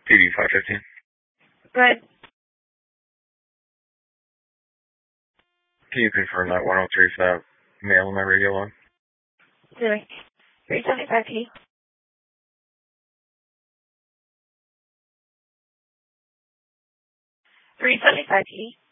PD 515. Go ahead. Can you confirm that 103 for that male on my radio line? Doing 375 P. 375 P.